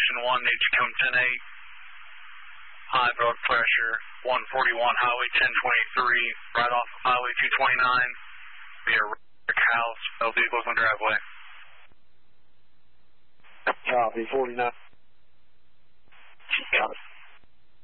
Station 1, need to come 10-8. High blood pressure, 141 Highway 1023, right off of Highway 229, via Rick House, no vehicles on driveway. Copy, 49. Got it.